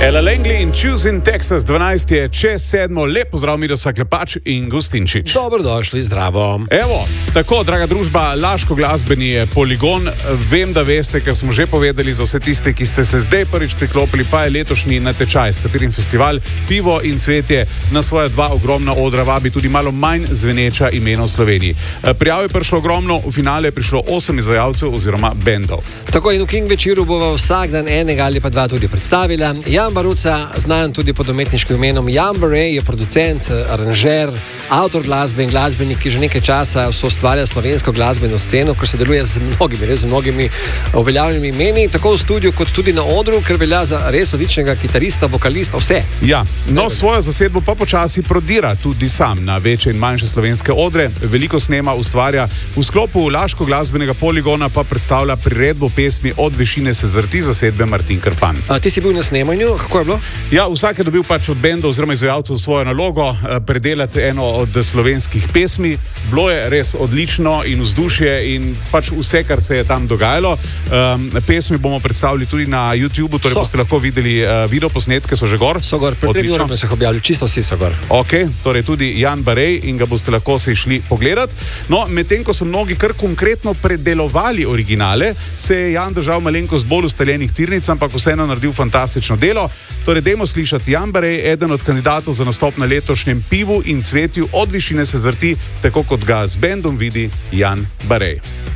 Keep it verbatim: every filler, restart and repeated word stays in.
Ella Langley in Choosing Texas, dvanajst je čez sedmo. Lep pozdrav, mi da sva Klepač in Gustinčič. Dobrodošli, zdravo. Evo, tako, draga družba, Laško glasbeni je Poligon. Vem, da veste, ker smo že povedali za vse tiste, ki ste se zdaj prvič priklopili, pa je letošnji natečaj, s katerim festival Pivo in cvetje na svoja dva ogromna odra vabi tudi malo manj zveneča imena v Sloveniji. Prijav je prišlo ogromno, v finale je prišlo osem izvajalcev oziroma bendov. Tako in v King večeru bova vsak dan enega ali pa dva tudi predstavila. Jan Baruca, znan tudi pod umetniškim imenom Jan Barej, je producent, aranžer, avtor glasbe in glasbenik, ki že nekaj časa soustvarja slovensko glasbeno sceno, ker se deluje z mnogimi, res z mnogimi uveljavljenimi imeni, tako v studiu kot tudi na odru, ker velja za res odličnega kitarista, vokalista, vse. Ja, no, svojo zasedbo pa počasi prodira tudi sam na večje in manjše slovenske odre, veliko snema, ustvarja, v sklopu Laško glasbenega Poligona pa predstavlja priredbo pesmi Od višine se zvrti zasedbe Martin Krpan. A, ti si bil na snemanju, kako je bilo? Ja, vsak je dobil pač od bendov oziroma izvajalcev svojo nalogo, predelati eno od slovenskih pesmi. Bilo je res odlično in vzdušje in pač vse, kar se je tam dogajalo. Um, pesmi bomo predstavili tudi na YouTubeu, torej so. Boste lahko videli uh, videoposnetke, so že gor. So gor, pred tremi urami se jih objavili, čisto vsi so gor. Ok, torej tudi Jan Barej in ga boste lahko se išli pogledati. No, medtem ko so mnogi kar konkretno predelovali originale, se je Jan držal malenkost bolj ustaljenih tirnic, ampak vseeno naredil fantastično delo. Torej, dajmo slišati Jan Barej, eden od kandidatov za nastop na letošnjem Pivu in cvetju Od višine se zvrti, tako kot ga z bendom vidi Jan Barej.